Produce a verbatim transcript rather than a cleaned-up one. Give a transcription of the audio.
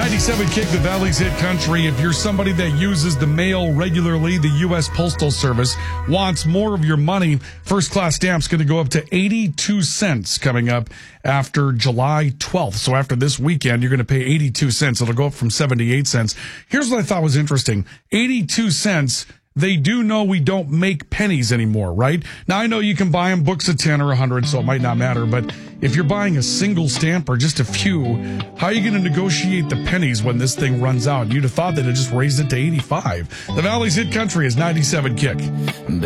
ninety-seven Kick, the Valley's Hit Country. If you're somebody that uses the mail regularly, the U S Postal Service wants more of your money. First class stamps going to go up to eighty-two cents coming up after July twelfth. So after this weekend, you're going to pay eighty-two cents. It'll go up from seventy-eight cents. Here's what I thought was interesting. eighty-two cents. They do know we don't make pennies anymore, right? Now, I know you can buy them books of ten or a hundred, so it might not matter. But if you're buying a single stamp or just a few, how are you going to negotiate the pennies when this thing runs out? You'd have thought they'd have just raised it to eighty-five. The Valley's Hit Country is ninety-seven Kick.